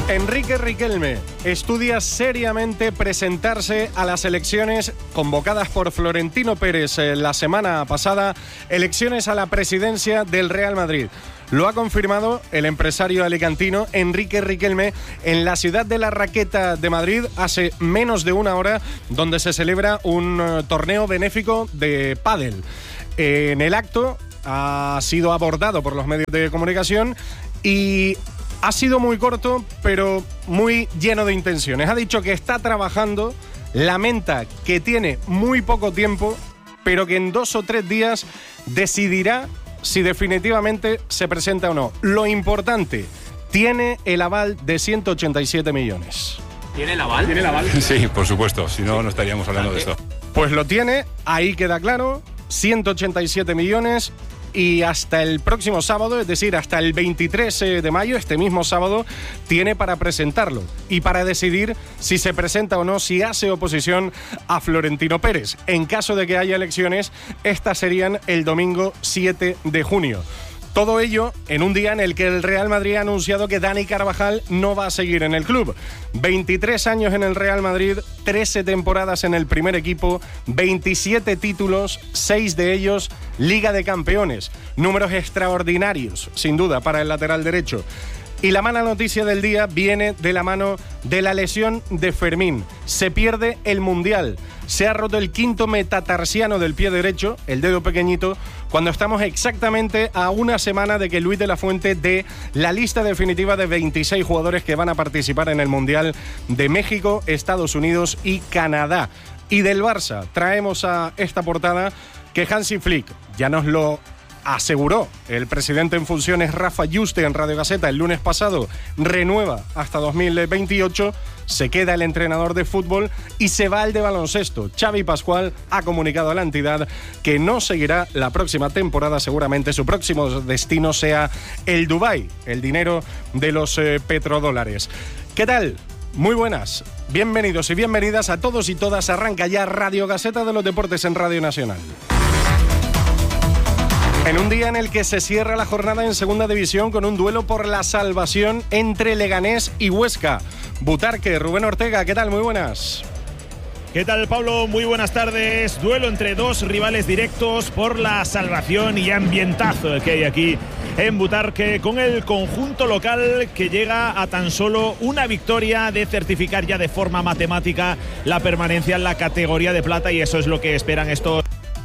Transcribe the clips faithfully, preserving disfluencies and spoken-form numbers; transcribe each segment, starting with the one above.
Enrique Riquelme estudia seriamente presentarse a las elecciones convocadas por Florentino Pérez eh, la semana pasada, elecciones a la presidencia del Real Madrid. Lo ha confirmado el empresario alicantino Enrique Riquelme en la ciudad de la Raqueta de Madrid hace menos de una hora, donde se celebra un uh, torneo benéfico de pádel. Eh, en el acto ha sido abordado por los medios de comunicación y ha sido muy corto, pero muy lleno de intenciones. Ha dicho que está trabajando, lamenta que tiene muy poco tiempo, pero que en dos o tres días decidirá si definitivamente se presenta o no. Lo importante, tiene el aval de ciento ochenta y siete millones. ¿Tiene el aval? ¿Tiene el aval? Sí, por supuesto, si no, no estaríamos hablando de esto. Pues lo tiene, ahí queda claro, ciento ochenta y siete millones. Y hasta el próximo sábado, es decir, hasta el veintitrés de mayo, este mismo sábado, tiene para presentarlo y para decidir si se presenta o no, si hace oposición a Florentino Pérez. En caso de que haya elecciones, estas serían el domingo siete de junio. Todo ello en un día en el que el Real Madrid ha anunciado que Dani Carvajal no va a seguir en el club. veintitrés años en el Real Madrid, trece temporadas en el primer equipo, veintisiete títulos, seis de ellos Liga de Campeones. Números extraordinarios, sin duda, para el lateral derecho. Y la mala noticia del día viene de la mano de la lesión de Fermín. Se pierde el Mundial. Se ha roto el quinto metatarsiano del pie derecho, el dedo pequeñito, cuando estamos exactamente a una semana de que Luis de la Fuente dé la lista definitiva de veintiséis jugadores que van a participar en el Mundial de México, Estados Unidos y Canadá. Y del Barça traemos a esta portada que Hansi Flick ya nos lo aseguró el presidente en funciones Rafa Yuste en Radio Gaceta el lunes pasado, renueva hasta dos mil veintiocho, se queda el entrenador de fútbol y se va el de baloncesto. Xavi Pascual ha comunicado a la entidad que no seguirá la próxima temporada, seguramente su próximo destino sea el Dubái, el dinero de los eh, petrodólares. ¿Qué tal? Muy buenas, bienvenidos y bienvenidas a todos y todas. Arranca ya Radio Gaceta de los Deportes en Radio Nacional. En un día en el que se cierra la jornada en Segunda División con un duelo por la salvación entre Leganés y Huesca. Butarque, Rubén Ortega, ¿qué tal? Muy buenas. ¿Qué tal, Pablo? Muy buenas tardes. Duelo entre dos rivales directos por la salvación y ambientazo el que hay aquí en Butarque, con el conjunto local que llega a tan solo una victoria de certificar ya de forma matemática la permanencia en la categoría de plata, y eso es lo que esperan estos.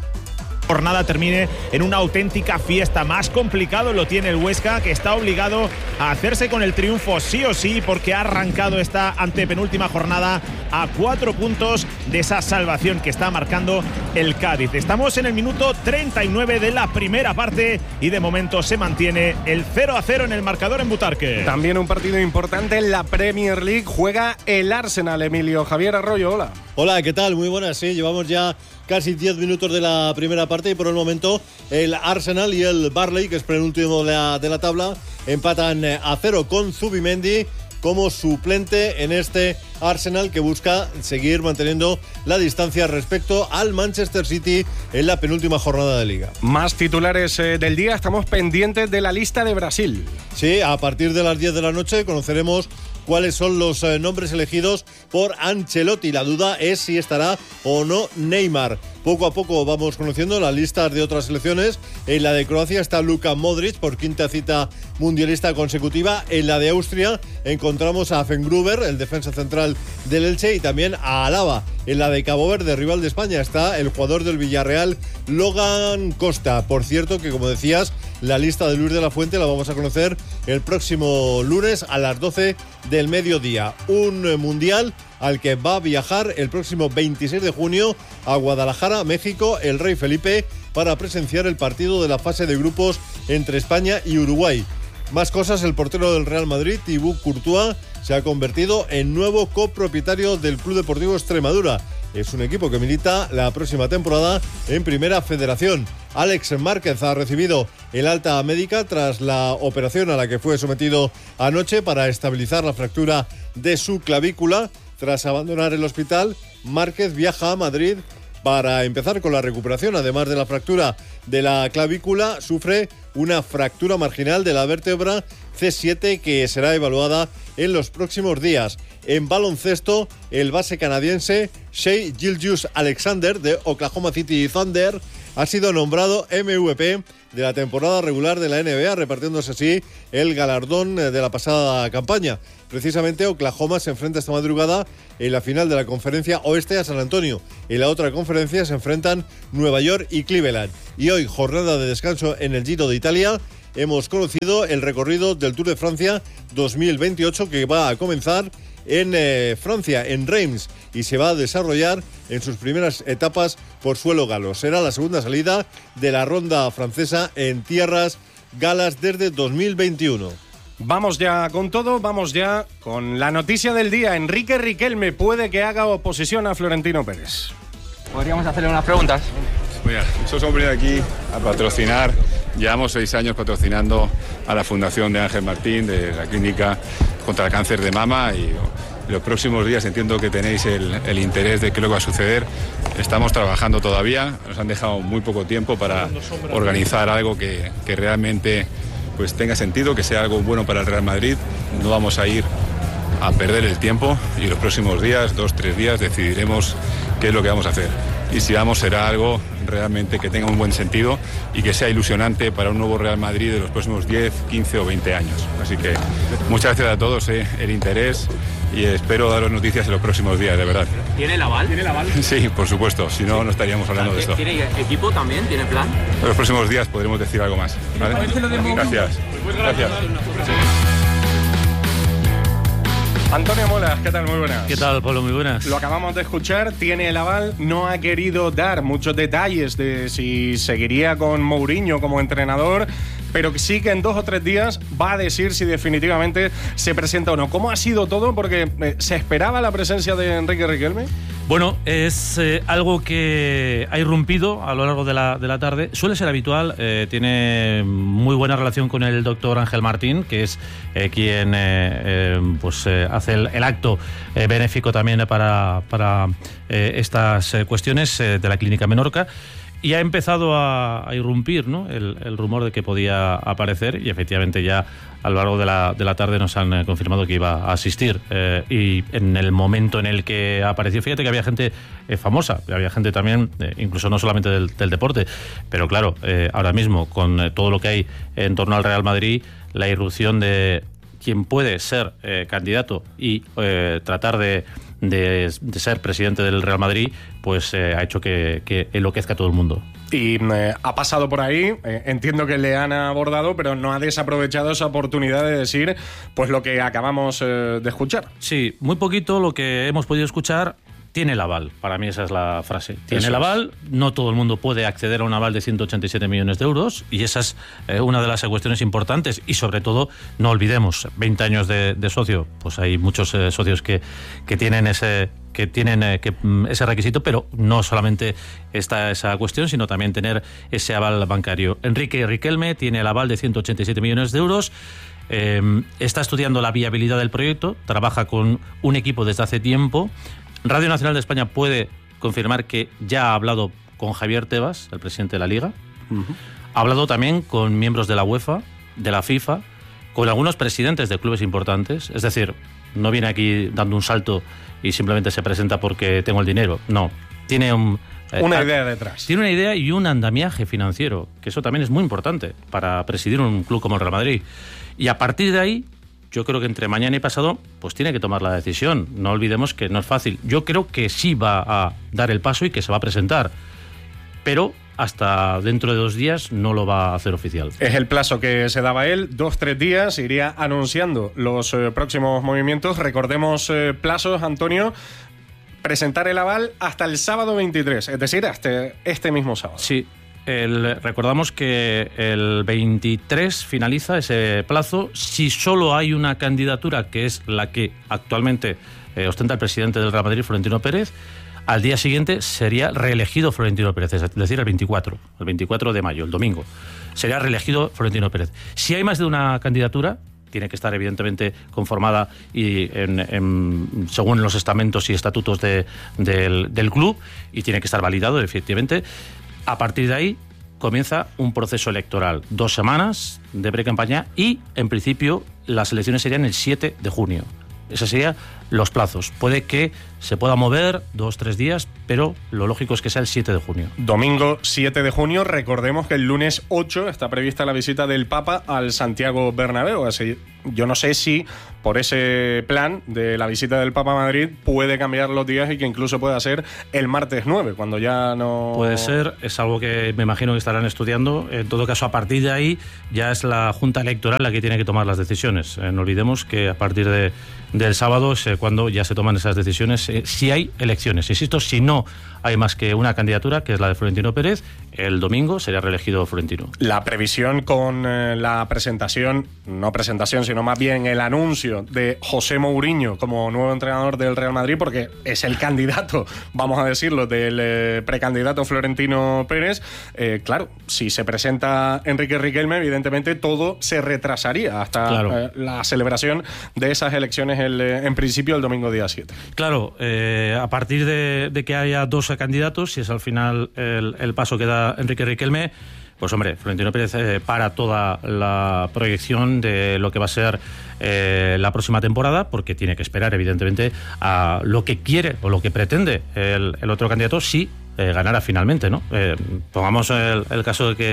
Jornada termine en una auténtica fiesta. Más complicado lo tiene el Huesca, que está obligado a hacerse con el triunfo sí o sí, porque ha arrancado esta antepenúltima jornada a cuatro puntos de esa salvación que está marcando el Cádiz. Estamos en el minuto treinta y nueve de la primera parte y de momento se mantiene el cero a cero en el marcador en Butarque. También un partido importante en la Premier League. Juega el Arsenal, Emilio. Javier Arroyo, hola. Hola, ¿qué tal? Muy buenas, sí, llevamos ya casi diez minutos de la primera parte y por el momento el Arsenal y el Burnley, que es penúltimo de la, de la tabla, empatan a cero con Zubimendi como suplente en este Arsenal, que busca seguir manteniendo la distancia respecto al Manchester City en la penúltima jornada de Liga. Más titulares eh, del día, estamos pendientes de la lista de Brasil. Sí, a partir de las diez de la noche conoceremos cuáles son los eh, nombres elegidos por Ancelotti. La duda es si estará o no Neymar. Poco a poco vamos conociendo las listas de otras selecciones. En la de Croacia está Luka Modric por quinta cita mundialista consecutiva. En la de Austria encontramos a Fengruber, el defensa central del Elche, y también a Alaba. En la de Cabo Verde, rival de España, está el jugador del Villarreal, Logan Costa. Por cierto, que como decías, la lista de Luis de la Fuente la vamos a conocer el próximo lunes a las doce del mediodía. Un mundial al que va a viajar el próximo veintiséis de junio a Guadalajara, México, el Rey Felipe, para presenciar el partido de la fase de grupos entre España y Uruguay. Más cosas, el portero del Real Madrid, Thibaut Courtois, se ha convertido en nuevo copropietario del Club Deportivo Extremadura. Es un equipo que milita la próxima temporada en Primera Federación. Alex Márquez ha recibido el alta médica tras la operación a la que fue sometido anoche para estabilizar la fractura de su clavícula. Tras abandonar el hospital, Márquez viaja a Madrid Para empezar con la recuperación, además de la fractura de la clavícula, sufre una fractura marginal de la vértebra C siete que será evaluada en los próximos días. En baloncesto, el base canadiense Shai Gilgeous-Alexander de Oklahoma City Thunder ha sido nombrado M V P de la temporada regular de la N B A, repartiéndose así el galardón de la pasada campaña. Precisamente Oklahoma se enfrenta esta madrugada en la final de la conferencia oeste a San Antonio. En la otra conferencia se enfrentan Nueva York y Cleveland. Y hoy, jornada de descanso en el Giro de Italia, hemos conocido el recorrido del Tour de Francia dos mil veintiocho que va a comenzar en eh, Francia, en Reims, y se va a desarrollar en sus primeras etapas por suelo galo. Será la segunda salida de la ronda francesa en tierras galas desde dos mil veintiuno. Vamos ya con todo, vamos ya con la noticia del día. Enrique Riquelme puede que haga oposición a Florentino Pérez. Podríamos hacerle unas preguntas. Mira, nosotros hemos venido aquí a patrocinar, llevamos seis años patrocinando a la Fundación de Ángel Martín, de la Clínica contra el Cáncer de Mama, y los próximos días entiendo que tenéis el, el interés de qué es lo que va a suceder. Estamos trabajando todavía, nos han dejado muy poco tiempo para organizar algo que, que realmente pues tenga sentido, que sea algo bueno para el Real Madrid. No vamos a ir a perder el tiempo y los próximos días, dos, tres días, decidiremos qué es lo que vamos a hacer. Y si vamos, será algo realmente que tenga un buen sentido y que sea ilusionante para un nuevo Real Madrid de los próximos diez, quince o veinte años. Así que muchas gracias a todos, eh, el interés, y espero daros noticias en los próximos días, de verdad. ¿Tiene el aval? ¿Tiene el aval? Sí, por supuesto, si no, no estaríamos hablando de esto. ¿Tiene equipo también? ¿Tiene plan? En los próximos días podremos decir algo más, ¿vale? Gracias. Gracias. Antonio Molas, ¿qué tal? Muy buenas. ¿Qué tal, Pablo? Muy buenas. Lo acabamos de escuchar, tiene el aval, no ha querido dar muchos detalles de si seguiría con Mourinho como entrenador, pero sí que en dos o tres días va a decir si definitivamente se presenta o no. ¿Cómo ha sido todo? Porque eh, ¿se esperaba la presencia de Enrique Riquelme? Bueno, es eh, algo que ha irrumpido a lo largo de la, de la tarde. Suele ser habitual, eh, tiene muy buena relación con el doctor Ángel Martín, que es eh, quien eh, eh, pues, eh, hace el, el acto eh, benéfico también para, para eh, estas eh, cuestiones eh, de la Clínica Menorca. Y ha empezado a, a irrumpir, ¿no?, el, el rumor de que podía aparecer, y efectivamente ya a lo largo de la, de la tarde nos han eh, confirmado que iba a asistir. Eh, y en el momento en el que apareció, fíjate que había gente eh, famosa, había gente también, eh, incluso no solamente del, del deporte, pero claro, eh, ahora mismo con eh, todo lo que hay en torno al Real Madrid, la irrupción de quien puede ser eh, candidato y eh, tratar de De, de ser presidente del Real Madrid, pues eh, ha hecho que, que enloquezca a todo el mundo. Y eh, ha pasado por ahí, eh, entiendo que le han abordado, pero no ha desaprovechado esa oportunidad de decir pues lo que acabamos eh, de escuchar. Sí, muy poquito lo que hemos podido escuchar. Tiene el aval, para mí esa es la frase. Tiene Eso el es. aval, no todo el mundo puede acceder a un aval de ciento ochenta y siete millones de euros, y esa es eh, una de las cuestiones importantes. Y sobre todo, no olvidemos, veinte años de, de socio, pues hay muchos eh, socios que, que tienen ese que tienen eh, que, mm, ese requisito, pero no solamente está esa cuestión, sino también tener ese aval bancario. Enrique Riquelme tiene el aval de ciento ochenta y siete millones de euros. Eh, está estudiando la viabilidad del proyecto, trabaja con un equipo desde hace tiempo. Radio Nacional de España puede confirmar que ya ha hablado con Javier Tebas, el presidente de la Liga. Uh-huh. Ha hablado también con miembros de la UEFA, de la FIFA, con algunos presidentes de clubes importantes. Es decir, no viene aquí dando un salto y simplemente se presenta porque tengo el dinero. No, tiene un, eh, una idea detrás. Tiene una idea y un andamiaje financiero, que eso también es muy importante para presidir un club como el Real Madrid. Y a partir de ahí, yo creo que entre mañana y pasado pues tiene que tomar la decisión. No olvidemos que no es fácil. Yo creo que sí va a dar el paso y que se va a presentar, pero hasta dentro de dos días no lo va a hacer oficial. Es el plazo que se daba él, dos, tres días, iría anunciando los eh, próximos movimientos. Recordemos eh, plazos, Antonio. Presentar el aval hasta el sábado veintitrés, es decir, hasta este mismo sábado. Sí. El, recordamos que el veintitrés finaliza ese plazo. Si solo hay una candidatura, que es la que actualmente eh, ostenta el presidente del Real Madrid, Florentino Pérez, al día siguiente sería reelegido Florentino Pérez, es decir, el veinticuatro, el veinticuatro de mayo, el domingo, sería reelegido Florentino Pérez. Si hay más de una candidatura, tiene que estar evidentemente conformada y en, en, según los estamentos y estatutos de, del, del club, y tiene que estar validado efectivamente. A partir de ahí comienza un proceso electoral, dos semanas de pre-campaña, y en principio las elecciones serían el siete de junio. Esos serían los plazos. Puede que se pueda mover dos, tres días, pero lo lógico es que sea el siete de junio. Domingo siete de junio. Recordemos que el lunes ocho está prevista la visita del Papa al Santiago Bernabéu. Así, yo no sé si por ese plan de la visita del Papa a Madrid puede cambiar los días y que incluso pueda ser el martes nueve, cuando ya no... Puede ser, es algo que me imagino que estarán estudiando. En todo caso, a partir de ahí ya es la Junta Electoral la que tiene que tomar las decisiones. Eh, no olvidemos que a partir de, del sábado es cuando ya se toman esas decisiones, eh, si hay elecciones. Insisto, si no hay más que una candidatura, que es la de Florentino Pérez, el domingo sería reelegido Florentino. La previsión con eh, la presentación, no presentación, sino más bien el anuncio de José Mourinho como nuevo entrenador del Real Madrid, porque es el candidato, vamos a decirlo, del eh, precandidato Florentino Pérez. Eh, claro, si se presenta Enrique Riquelme, evidentemente todo se retrasaría hasta claro. eh, la celebración de esas elecciones el, eh, en principio el domingo día siete. Claro, eh, a partir de, de que haya dos candidatos, si es al final el, el paso que da Enrique Riquelme, pues hombre, Florentino Pérez eh, para toda la proyección de lo que va a ser eh, la próxima temporada, porque tiene que esperar evidentemente a lo que quiere o lo que pretende el, el otro candidato si eh, ganara finalmente, ¿no? Eh, pongamos el, el caso de que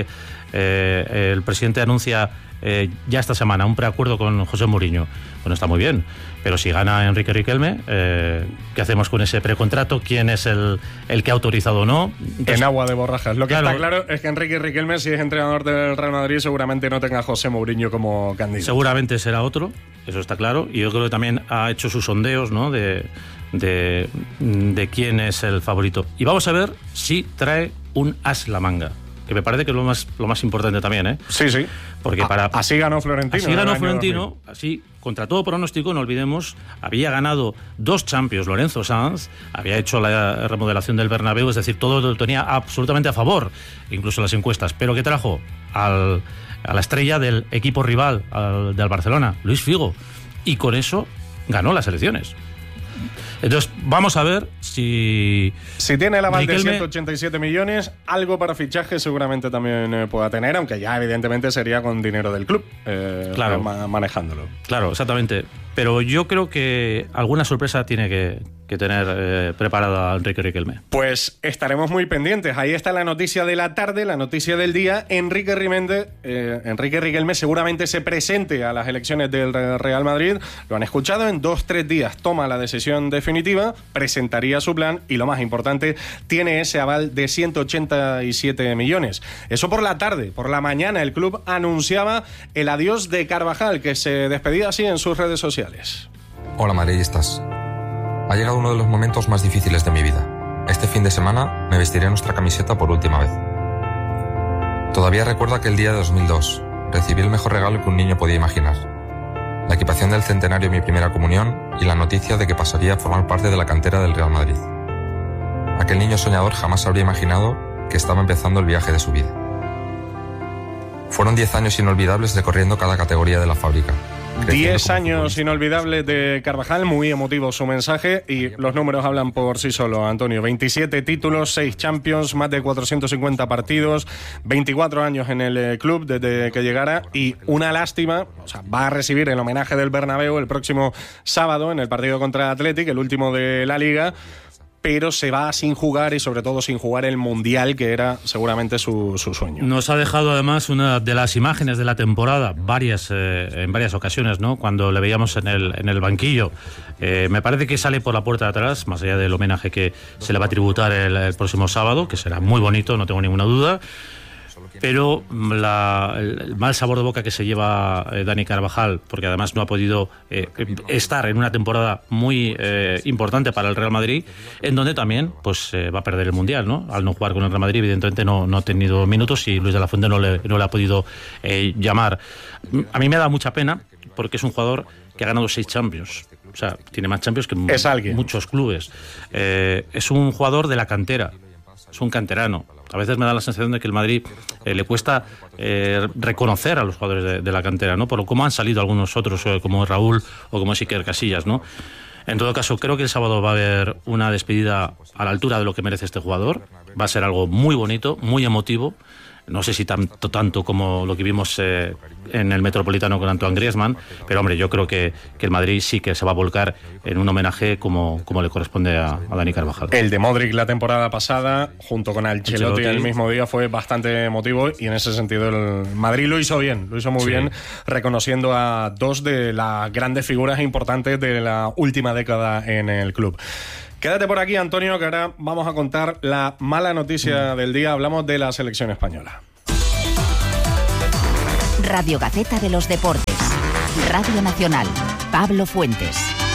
eh, el presidente anuncia eh, ya esta semana un preacuerdo con José Mourinho. Bueno, está muy bien, pero si gana Enrique Riquelme, eh, ¿qué hacemos con ese precontrato? ¿Quién es el, el que ha autorizado o no? Entonces, en agua de borrajas. Lo que claro, está claro es que Enrique Riquelme, si es entrenador del Real Madrid, seguramente no tenga a José Mourinho como candidato. Seguramente será otro, eso está claro, y yo creo que también ha hecho sus sondeos, ¿no?, de, de, de quién es el favorito. Y vamos a ver si trae un as la manga, que me parece que es lo más, lo más importante también, ¿eh? Sí, sí. Porque para, a, así ganó Florentino. Así ganó Florentino, así, contra todo pronóstico, no olvidemos, había ganado dos Champions Lorenzo Sanz, había hecho la remodelación del Bernabéu, es decir, todo lo tenía absolutamente a favor, incluso las encuestas. Pero ¿qué trajo? Al, a la estrella del equipo rival, al, del Barcelona, Luis Figo. Y con eso ganó las elecciones. Entonces, vamos a ver si... Si tiene el aval Riquelme... de ciento ochenta y siete millones, algo para fichaje seguramente también eh, pueda tener, aunque ya evidentemente sería con dinero del club, eh, claro. ma- manejándolo. Claro, exactamente. Pero yo creo que alguna sorpresa tiene que, que tener eh, preparada Enrique Riquelme. Pues estaremos muy pendientes. Ahí está la noticia de la tarde, la noticia del día. Enrique Riquelme, eh, Enrique Riquelme seguramente se presente a las elecciones del Real Madrid. Lo han escuchado, en dos, tres días toma la decisión definitiva, presentaría su plan y, lo más importante, tiene ese aval de ciento ochenta y siete millones. Eso por la tarde. Por la mañana el club anunciaba el adiós de Carvajal, que se despedía así en sus redes sociales. Hola madridistas. Ha llegado uno de los momentos más difíciles de mi vida. Este fin de semana me vestiré nuestra camiseta por última vez. Todavía recuerdo aquel día de dos mil dos. Recibí el mejor regalo que un niño podía imaginar. La equipación del centenario de mi primera comunión y la noticia de que pasaría a formar parte de la cantera del Real Madrid. Aquel niño soñador jamás habría imaginado que estaba empezando el viaje de su vida. Fueron diez años inolvidables recorriendo cada categoría de la fábrica. Diez años inolvidables de Carvajal, muy emotivo su mensaje y los números hablan por sí solos, Antonio. veintisiete títulos, seis Champions, más de cuatrocientos cincuenta partidos, veinticuatro años en el club desde que llegara, y una lástima, o sea, va a recibir el homenaje del Bernabéu el próximo sábado en el partido contra Athletic, el último de la Liga, pero se va sin jugar y sobre todo sin jugar el Mundial, que era seguramente su, su sueño. Nos ha dejado además una de las imágenes de la temporada, varias eh, en varias ocasiones, ¿no?, cuando le veíamos en el, en el banquillo. Eh, me parece que sale por la puerta de atrás, más allá del homenaje que se le va a tributar el, el próximo sábado, que será muy bonito, no tengo ninguna duda. Pero la, el mal sabor de boca que se lleva eh, Dani Carvajal, porque además no ha podido eh, estar en una temporada muy eh, importante para el Real Madrid, en donde también pues eh, va a perder el Mundial, ¿no? Al no jugar con el Real Madrid, evidentemente no, no ha tenido minutos y Luis de la Fuente no le, no le ha podido eh, llamar. A mí me da mucha pena porque es un jugador que ha ganado seis Champions. O sea, tiene más Champions que es alguien. Muchos clubes. Eh, es un jugador de la cantera. es un canterano. A veces me da la sensación de que el Madrid eh, le cuesta eh, reconocer a los jugadores de, de la cantera, ¿no? Por cómo han salido algunos otros, eh, como Raúl o como es Iker Casillas, ¿no? En todo caso, creo que el sábado va a haber una despedida a la altura de lo que merece este jugador. Va a ser algo muy bonito, muy emotivo. No sé si tanto tanto como lo que vimos eh, en el Metropolitano con Antoine Griezmann, pero hombre, yo creo que, que el Madrid sí que se va a volcar en un homenaje como, como le corresponde a, a Dani Carvajal. El de Modric la temporada pasada, junto con Ancelotti el mismo día, fue bastante emotivo y en ese sentido el Madrid lo hizo bien, lo hizo muy sí. bien, reconociendo a dos de las grandes figuras importantes de la última década en el club. Quédate por aquí, Antonio, que ahora vamos a contar la mala noticia del día. Hablamos de la selección española. Radio Gaceta de los Deportes. Radio Nacional. Pablo Fuentes.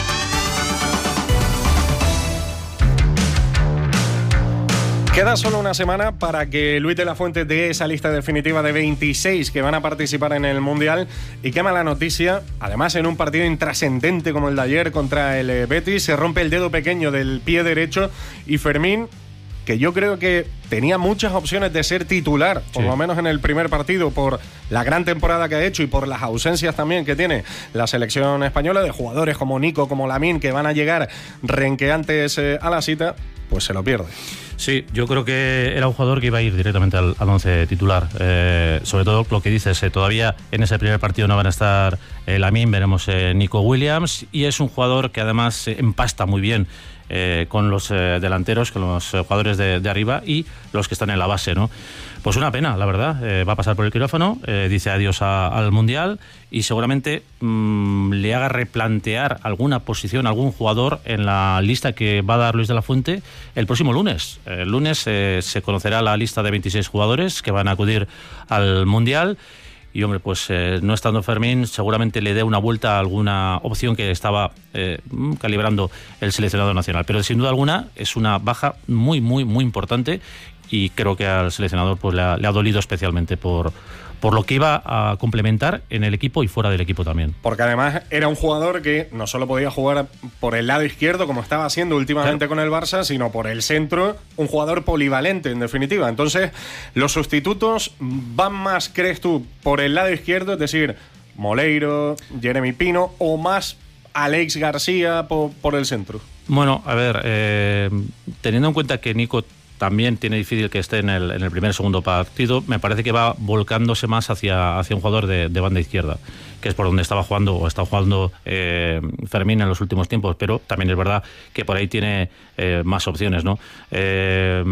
Queda solo una semana para que Luis de la Fuente dé esa lista definitiva de veintiséis que van a participar en el Mundial. Y qué mala noticia, además en un partido intrascendente como el de ayer contra el Betis, se rompe el dedo pequeño del pie derecho y Fermín, que yo creo que tenía muchas opciones de ser titular, por sí. lo menos en el primer partido, por la gran temporada que ha hecho y por las ausencias también que tiene la selección española, de jugadores como Nico, como Lamine, que van a llegar renqueantes eh, a la cita, pues se lo pierde. Sí, yo creo que era un jugador que iba a ir directamente al, al once titular. Eh, sobre todo lo que dices, eh, todavía en ese primer partido no van a estar eh, Lamine, veremos eh, Nico Williams, y es un jugador que además eh, empasta muy bien eh, con los eh, delanteros, con los eh, jugadores de, de arriba y los que están en la base, ¿no? Pues una pena, la verdad. Eh, va a pasar por el quirófano, eh, dice adiós a, al Mundial y seguramente mmm, le haga replantear alguna posición, algún jugador en la lista que va a dar Luis de la Fuente el próximo lunes. El lunes eh, se conocerá la lista de veintiséis jugadores que van a acudir al Mundial. Y hombre, pues eh, no estando Fermín, seguramente le dé una vuelta a alguna opción que estaba eh, calibrando el seleccionador nacional. Pero sin duda alguna es una baja muy, muy, muy importante y creo que al seleccionador pues le ha, le ha dolido especialmente por, por lo que iba a complementar en el equipo y fuera del equipo también. Porque además era un jugador que no solo podía jugar por el lado izquierdo, como estaba haciendo últimamente claro. con el Barça, sino por el centro, un jugador polivalente, en definitiva. Entonces, los sustitutos van más, ¿crees tú, por el lado izquierdo? Es decir, Moleiro, Jeremy Pino, o más Alex García por, por el centro. Bueno, a ver, eh, teniendo en cuenta que Nico también tiene difícil que esté en el, en el primer o segundo partido, me parece que va volcándose más hacia, hacia un jugador de, de banda izquierda, que es por donde estaba jugando o está jugando eh, Fermín en los últimos tiempos, pero también es verdad que por ahí tiene eh, más opciones, ¿no? Eh,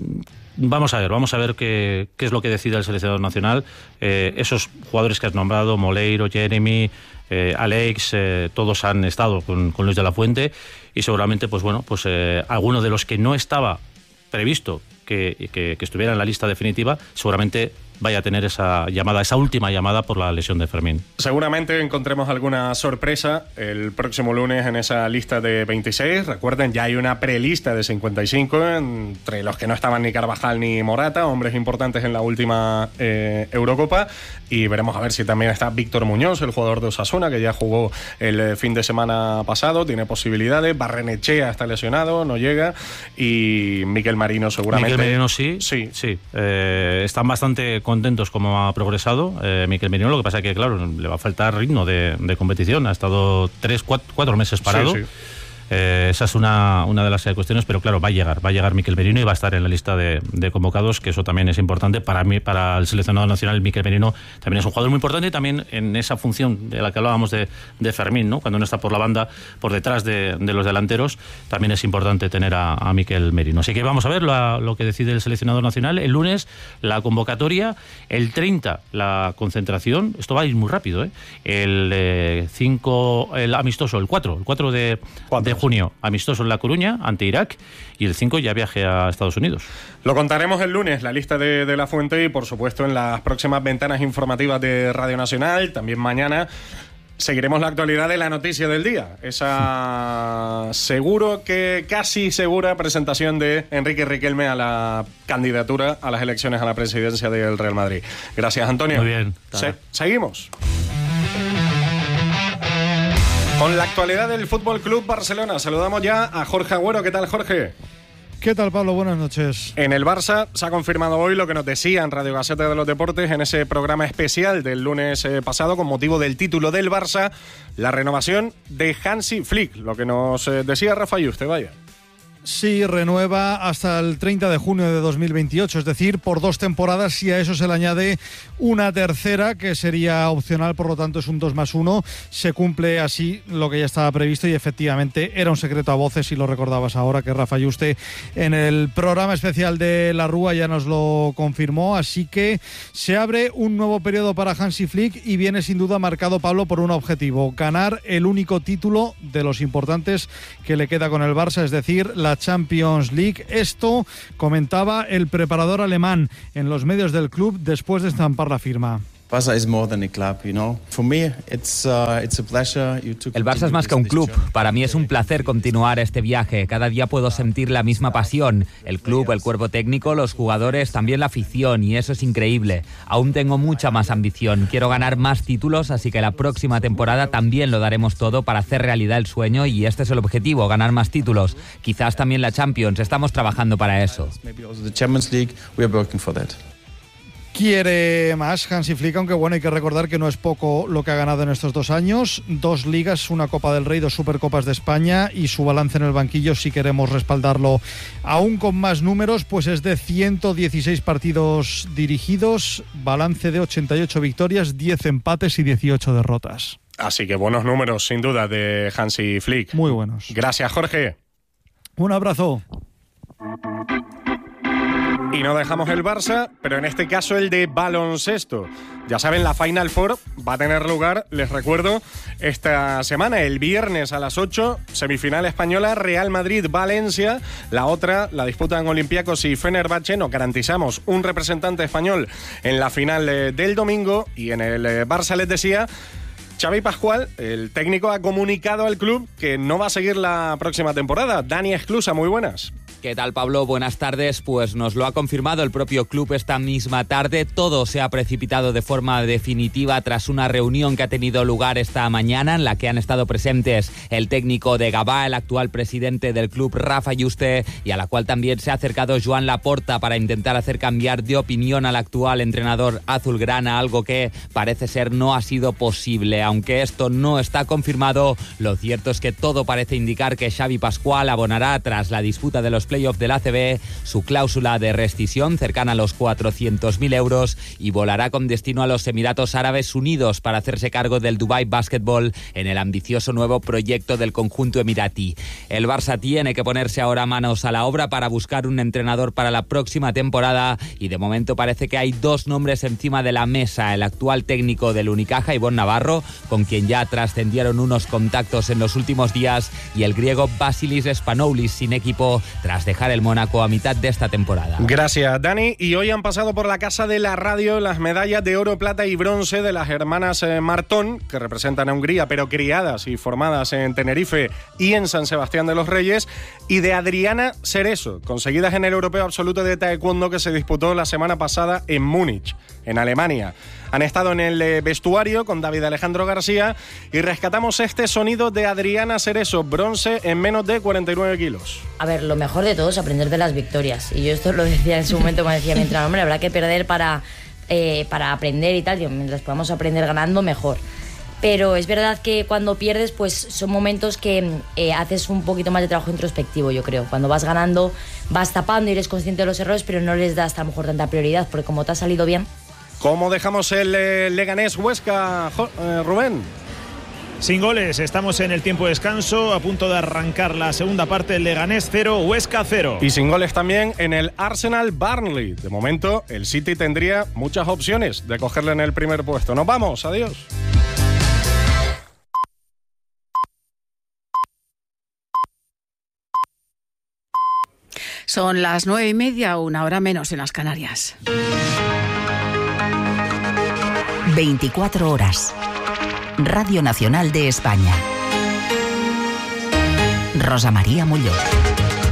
Vamos a ver, vamos a ver qué, qué es lo que decide el seleccionador nacional. Eh, esos jugadores que has nombrado, Moleiro, Jeremy, eh, Alex, eh, todos han estado con, con Luis de la Fuente y seguramente, pues bueno, pues eh, alguno de los que no estaba previsto que, que, que estuviera en la lista definitiva, seguramente vaya a tener esa llamada, esa última llamada por la lesión de Fermín. Seguramente encontremos alguna sorpresa el próximo lunes en esa lista de veintiséis. Recuerden, ya hay una prelista de cincuenta y cinco, entre los que no estaban ni Carvajal ni Morata, hombres importantes en la última eh, Eurocopa. Y veremos a ver si también está Víctor Muñoz, el jugador de Osasuna, que ya jugó el fin de semana pasado, tiene posibilidades. Barrenechea está lesionado, no llega. Y Miquel Merino seguramente. Miquel Merino sí, sí, sí. Eh, están bastante contentos como ha progresado eh, Miquel Merino. Lo que pasa es que, claro, le va a faltar ritmo de, de competición. Ha estado tres, cuatro, cuatro meses parado. Sí, sí. Eh, esa es una, una de las cuestiones, pero claro, va a llegar, va a llegar Miquel Merino y va a estar en la lista de, de convocados, que eso también es importante para mí, para el seleccionador nacional. Miquel Merino también es un jugador muy importante y también en esa función de la que hablábamos de, de Fermín, ¿no? Cuando no está por la banda, por detrás de, de los delanteros, también es importante tener a, a Miquel Merino. Así que vamos a ver lo, lo que decide el seleccionador nacional. El lunes la convocatoria, el treinta la concentración, esto va a ir muy rápido, ¿eh? El cinco, el amistoso, el cuatro, el cuatro de, de junio, amistoso en La Coruña ante Irak, y el cinco ya viaje a Estados Unidos. Lo contaremos el lunes, la lista de, de La Fuente, y por supuesto en las próximas ventanas informativas de Radio Nacional. También mañana seguiremos la actualidad de la noticia del día, esa seguro que casi segura presentación de Enrique Riquelme a la candidatura a las elecciones a la presidencia del Real Madrid. Gracias, Antonio. Muy bien. Se- seguimos con la actualidad del Fútbol Club Barcelona. Saludamos ya a Jorge Agüero. ¿Qué tal, Jorge? ¿Qué tal, Pablo? Buenas noches. En el Barça se ha confirmado hoy lo que nos decía en Radio Gaceta de los Deportes en ese programa especial del lunes eh, pasado con motivo del título del Barça, la renovación de Hansi Flick, lo que nos eh, decía Rafa Yuste, vaya. Sí, renueva hasta el treinta de junio de dos mil veintiocho, es decir, por dos temporadas, y a eso se le añade una tercera que sería opcional, por lo tanto es un dos más uno. Se cumple así lo que ya estaba previsto y efectivamente era un secreto a voces, y lo recordabas ahora, que Rafa Yuste en el programa especial de La Rúa ya nos lo confirmó. Así que se abre un nuevo periodo para Hansi Flick y viene sin duda marcado, Pablo, por un objetivo: ganar el único título de los importantes que le queda con el Barça, es decir, la Champions League. Esto comentaba el preparador alemán en los medios del club después de estampar la firma. El Barça es más que un club. Para mí es un placer continuar este viaje. Cada día puedo sentir la misma pasión. El club, el cuerpo técnico, los jugadores, también la afición, y eso es increíble. Aún tengo mucha más ambición. Quiero ganar más títulos, así que la próxima temporada también lo daremos todo para hacer realidad el sueño, y este es el objetivo: ganar más títulos. Quizás también la Champions. Estamos trabajando para eso. Quiere más Hansi Flick, aunque bueno, hay que recordar que no es poco lo que ha ganado en estos dos años: dos ligas, una Copa del Rey, dos Supercopas de España, y su balance en el banquillo, si queremos respaldarlo aún con más números, pues es de ciento dieciséis partidos dirigidos, balance de ochenta y ocho victorias, diez empates y dieciocho derrotas. Así que buenos números, sin duda, de Hansi Flick. Muy buenos. Gracias, Jorge. Un abrazo. Y no dejamos el Barça, pero en este caso el de baloncesto. Ya saben, la Final Four va a tener lugar, les recuerdo, esta semana, el viernes a las ocho, semifinal española, Real Madrid-Valencia. La otra la disputan Olympiacos y Fenerbahce. Nos garantizamos un representante español en la final eh, del domingo. Y en el eh, Barça, les decía, Xavi Pascual, el técnico, ha comunicado al club que no va a seguir la próxima temporada. Dani Esclusa, muy buenas. ¿Qué tal, Pablo? Buenas tardes. Pues nos lo ha confirmado el propio club esta misma tarde. Todo se ha precipitado de forma definitiva tras una reunión que ha tenido lugar esta mañana, en la que han estado presentes el técnico de Gavà, el actual presidente del club, Rafa Yuste, y a la cual también se ha acercado Joan Laporta para intentar hacer cambiar de opinión al actual entrenador azulgrana, algo que parece ser no ha sido posible. Aunque esto no está confirmado, lo cierto es que todo parece indicar que Xavi Pascual abonará, tras la disputa de los playoffs del A C B, su cláusula de rescisión cercana a los cuatrocientos mil euros, y volará con destino a los Emiratos Árabes Unidos para hacerse cargo del Dubai Basketball en el ambicioso nuevo proyecto del conjunto emiratí. El Barça tiene que ponerse ahora manos a la obra para buscar un entrenador para la próxima temporada, y de momento parece que hay dos nombres encima de la mesa: el actual técnico del Unicaja, Ivonne Navarro, con quien ya trascendieron unos contactos en los últimos días, y el griego Vasilis Spanoulis, sin equipo tras dejar el Mónaco a mitad de esta temporada. Gracias, Dani. Y hoy han pasado por la Casa de la Radio las medallas de oro, plata y bronce de las hermanas eh, Martón, que representan a Hungría, pero criadas y formadas en Tenerife y en San Sebastián de los Reyes, y de Adriana Cerezo, conseguidas en el Europeo Absoluto de Taekwondo que se disputó la semana pasada en Múnich, en Alemania. Han estado en el eh, vestuario con David Alejandro García, y rescatamos este sonido de Adriana Cerezo, bronce en menos de cuarenta y nueve kilos. A ver, lo mejor de todo es aprender de las victorias. Y yo esto lo decía en su momento, me decía mi entrenador, hombre, habrá que perder para, eh, para aprender y tal. Yo, mientras podamos aprender ganando, mejor. Pero es verdad que cuando pierdes, pues son momentos que eh, haces un poquito más de trabajo introspectivo, yo creo. Cuando vas ganando, vas tapando y eres consciente de los errores, pero no les das a lo mejor tanta prioridad, porque como te ha salido bien. ¿Cómo dejamos el eh, Leganés Huesca, eh, Rubén? Sin goles, estamos en el tiempo de descanso, a punto de arrancar la segunda parte. El Leganés cero, Huesca cero. Y sin goles también en el Arsenal Burnley. De momento, el City tendría muchas opciones de cogerle en el primer puesto. Nos vamos, adiós. Son las nueve y media, una hora menos en las Canarias. veinticuatro horas. Radio Nacional de España. Rosa María Muñoz.